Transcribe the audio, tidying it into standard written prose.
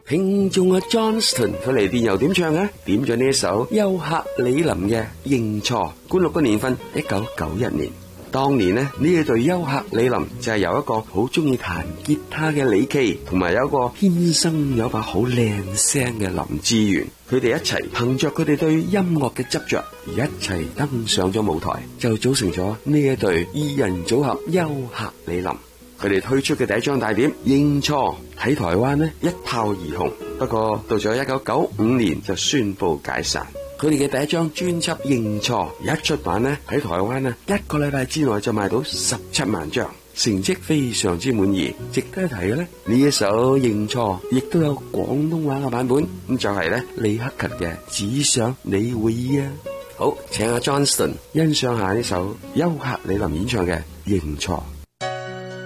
聽眾阿 Johnston 佢嚟電又點唱啊？點咗呢一首優客李林嘅《認錯》，觀錄嘅年份1991年。當年呢一隊優客李林就係由一個好中意彈吉他嘅李琦，同埋有一個天生有把好靚聲嘅林志源，佢哋一齊憑着佢哋對音樂嘅執着，而一齊登上咗舞台，就組成咗呢一隊二人組合優客李林。佢哋推出嘅第一張大碟《認錯》喺台灣呢一炮而紅，不過到咗1995年就宣布解散。佢哋嘅第一張專輯《認錯》一出版呢，喺台灣呢一個禮拜之內就賣到17萬張，成績非常之滿意。值得一提嘅呢一首《認錯》亦都有廣東話嘅版本，咁就係呢李克勤嘅《只想你會意》啊。好，請阿 Johnston 欣賞下呢首優客李林演唱嘅《認錯》。